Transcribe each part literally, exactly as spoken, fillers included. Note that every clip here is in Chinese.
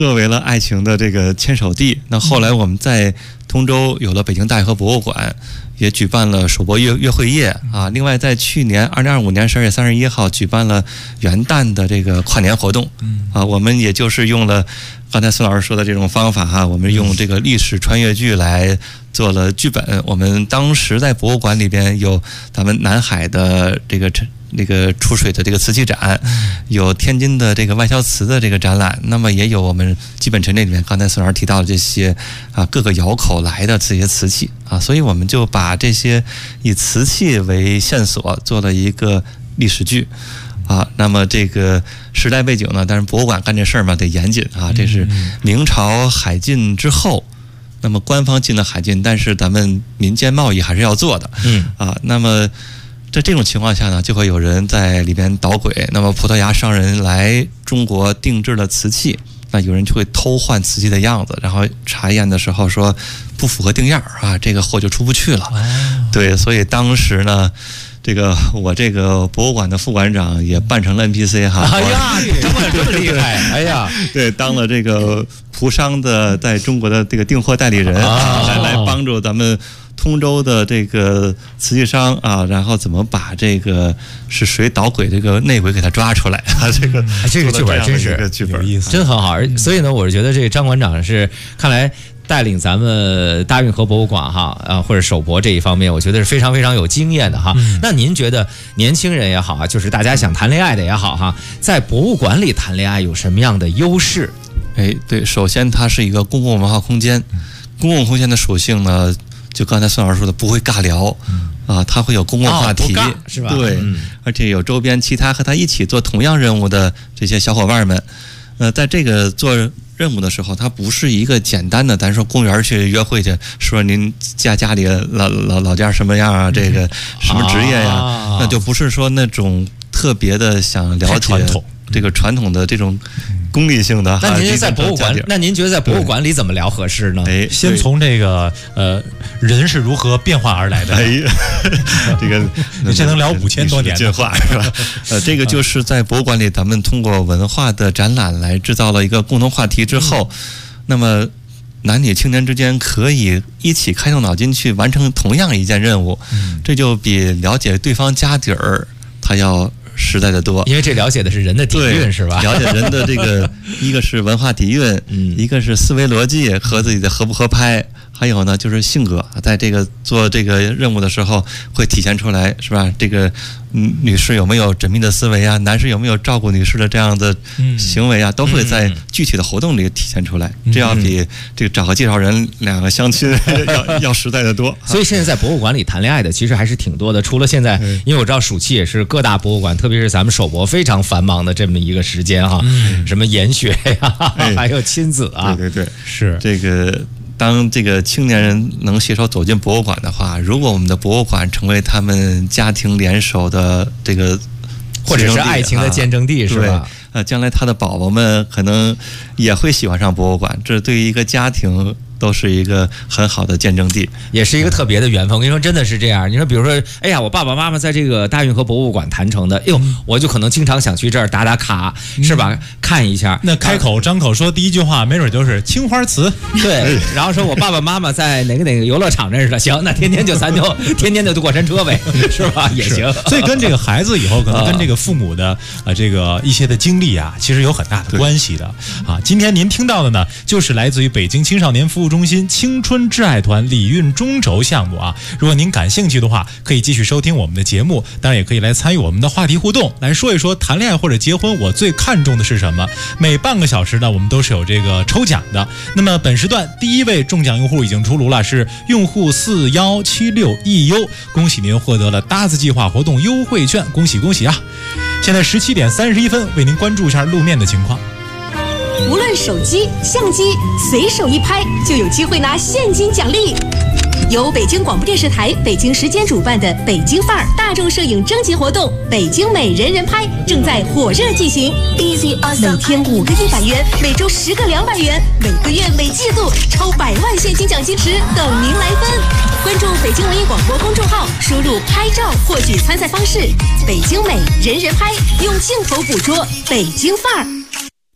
作为了爱情的这个牵手地。那后来我们在通州有了北京大运河博物馆，也举办了首博约约会夜啊。另外，在去年二零二五年十二月三十一号举办了元旦的这个跨年活动啊。我们也就是用了刚才孙老师说的这种方法哈、啊，我们用这个历史穿越剧来做了剧本。我们当时在博物馆里边有咱们南海的这个那个出水的这个瓷器展，有天津的这个外销瓷的这个展览，那么也有我们基本陈列里面刚才孙老师提到的这些啊各个窑口来的这些瓷器啊，所以我们就把这些以瓷器为线索做了一个历史剧啊。那么这个时代背景呢，但是博物馆干这事儿嘛得严谨啊，这是明朝海禁之后。那么官方禁了海禁，但是咱们民间贸易还是要做的，嗯啊，那么在这种情况下呢，就会有人在里边捣鬼。那么葡萄牙商人来中国定制了瓷器，那有人就会偷换瓷器的样子，然后查验的时候说不符合定样啊，这个货就出不去了。对，所以当时呢。这个我这个博物馆的副馆长也扮成了 N P C 哈， 哎呀，这么这么厉害，哎呀， 对，当了这个葡商的在中国的这个订货代理人，啊、来来帮助咱们通州的这个瓷器商啊，然后怎么把这个是谁捣鬼这个内鬼给他抓出来啊？这个这个剧本真是剧本有意思，真很好。所以呢，我是觉得这个张馆长是看来。带领咱们大运河博物馆哈啊或者首博这一方面，我觉得是非常非常有经验的哈。嗯、那您觉得年轻人也好啊，就是大家想谈恋爱的也好哈，在博物馆里谈恋爱有什么样的优势？ 哎，对，首先它是一个公共文化空间，公共空间的属性呢，就刚才孙老师说的，不会尬聊。嗯啊，它会有公共话题， 哦、是吧？ 对、嗯，而且有周边其他和他一起做同样任务的这些小伙伴们。呃，在这个做任务的时候，它不是一个简单的，咱说公园去约会去，说您家家里老老老家什么样啊，这个什么职业呀、啊啊，那就不是说那种特别的想了解这个传统的这种功利性的。 那您在博物馆，那您觉得在博物馆里怎么聊合适呢？ 哎，先从这个呃人是如何变化而来的。 哎，这个你这能聊五千多年进化是吧？呃，这个就是在博物馆里，咱们通过文化的展览来制造了一个共同话题之后，嗯、那么男女青年之间可以一起开动脑筋去完成同样一件任务，嗯、这就比了解对方家底儿他要。实在的多， 因为这了解的是人的底蕴，是吧？ 了解人的这个，一个是文化底蕴，嗯，一个是思维逻辑和自己的合不合拍，还有呢就是性格，在这个做这个任务的时候会体现出来，是吧？这个嗯，女士有没有缜密的思维啊？男士有没有照顾女士的这样的行为啊？嗯、都会在具体的活动里体现出来。嗯、这要比这个找个介绍人、两个相亲要要实在的多。 所以现在在博物馆里谈恋爱的其实还是挺多的。除了现在，因为我知道暑期也是各大博物馆，特别是咱们首博非常繁忙的这么一个时间哈，嗯、什么研学呀、啊，哎、还有亲子啊， 对对对， 是这个。当这个青年人能携手走进博物馆的话，如果我们的博物馆成为他们家庭联手的这个， 或者是爱情的见证地，啊、是吧？ 呃，将来他的宝宝们可能也会喜欢上博物馆，这对于一个家庭都是一个很好的见证地， 也是一个特别的缘分。我跟你说，真的是这样。你说，比如说，哎呀，我爸爸妈妈在这个大运河博物馆谈成的，哎呦，嗯、我就可能经常想去这儿打打卡，嗯、是吧？看一下。 那开口张口说第一句话，没准就是青花瓷。 对，然后说我爸爸妈妈在哪个哪个游乐场认识的，行，那天天就咱就天天就过山车呗，是吧？也行。 所以跟这个孩子以后可能跟这个父母的呃这个一些的经历啊，其实有很大的关系的啊。今天您听到的呢，就是来自于北京青少年服务中心青春挚爱团礼运中轴项目啊。如果您感兴趣的话，可以继续收听我们的节目，当然也可以来参与我们的话题互动，来说一说谈恋爱或者结婚我最看重的是什么。每半个小时呢，我们都是有这个抽奖的。那么本时段第一位中奖用户已经出炉了，是用户四一七六 E U， 恭喜您获得了搭子计划活动优惠券，恭喜恭喜啊！现在十七点三十一分，为您关注一下路面的情况。 无论手机、相机，随手一拍就有机会拿现金奖励。由北京广播电视台北京时间主办的北京范儿大众摄影征集活动“北京美人人拍”正在火热进行。每天五个一百元，每周十个两百元，每个月每季度超百万现金奖金池等您来分。关注北京文艺广播公众号，输入“拍照”获取参赛方式。北京美人人拍，用镜头捕捉北京范儿。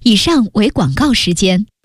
以上为广告时间。